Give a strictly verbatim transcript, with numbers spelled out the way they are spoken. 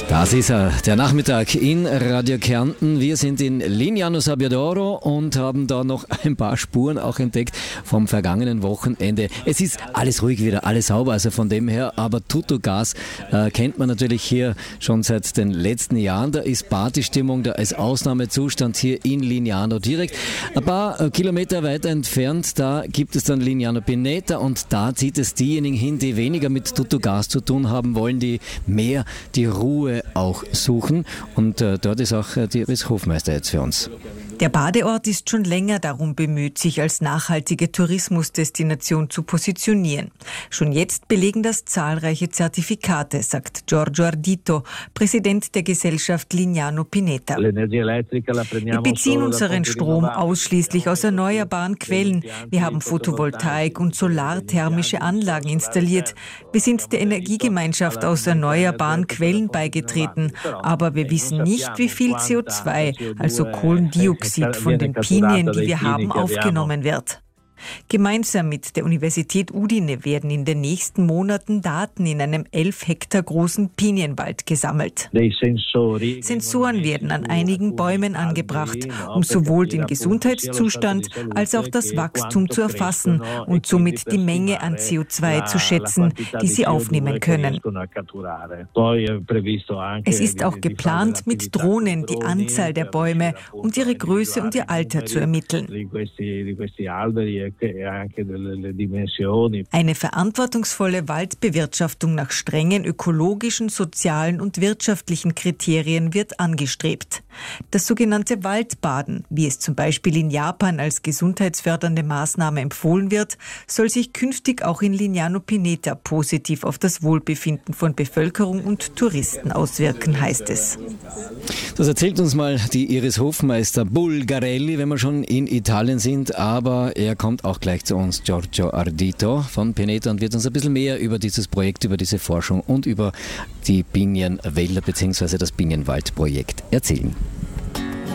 Das ist er, der Nachmittag in Radio Kärnten. Wir sind in Lignano Sabbiadoro und haben da noch ein paar Spuren auch entdeckt vom vergangenen Wochenende. Es ist alles ruhig wieder, alles sauber, also von dem her, aber Tuttogas äh, kennt man natürlich hier schon seit den letzten Jahren. Da ist Partystimmung, da ist Ausnahmezustand hier in Lignano direkt. Ein paar äh, Kilometer weiter entfernt, da gibt es dann Lignano Pineta und da zieht es diejenigen hin, die weniger mit Tuttogas zu tun haben wollen, die mehr die Ruhe auch suchen. Und äh, dort ist auch äh, die Iris Hofmeister jetzt für uns. Der Badeort ist schon länger darum bemüht, sich als nachhaltige Tourismusdestination zu positionieren. Schon jetzt belegen das zahlreiche Zertifikate, sagt Giorgio Ardito, Präsident der Gesellschaft Lignano Pineta. Wir beziehen unseren Strom ausschließlich aus erneuerbaren Quellen. Wir haben Photovoltaik- und solarthermische Anlagen installiert. Wir sind der Energiegemeinschaft aus erneuerbaren Quellen beigetreten. Aber wir wissen nicht, wie viel C O zwei, also Kohlendioxid, von den Pinien, die wir haben, aufgenommen wird. Gemeinsam mit der Universität Udine werden in den nächsten Monaten Daten in einem elf Hektar großen Pinienwald gesammelt. Sensoren werden an einigen Bäumen angebracht, um sowohl den Gesundheitszustand als auch das Wachstum zu erfassen und somit die Menge an C O zwei zu schätzen, die sie aufnehmen können. Es ist auch geplant, mit Drohnen die Anzahl der Bäume und ihre Größe und ihr Alter zu ermitteln. Eine verantwortungsvolle Waldbewirtschaftung nach strengen ökologischen, sozialen und wirtschaftlichen Kriterien wird angestrebt. Das sogenannte Waldbaden, wie es zum Beispiel in Japan als gesundheitsfördernde Maßnahme empfohlen wird, soll sich künftig auch in Lignano Pineta positiv auf das Wohlbefinden von Bevölkerung und Touristen auswirken, heißt es. Das erzählt uns mal die Iris Hofmeister Bulgarelli, wenn wir schon in Italien sind, aber er kommt auch gleich zu uns, Giorgio Ardito von Pineta, und wird uns ein bisschen mehr über dieses Projekt, über diese Forschung und über die Pinienwälder bzw. das Pinienwaldprojekt erzählen.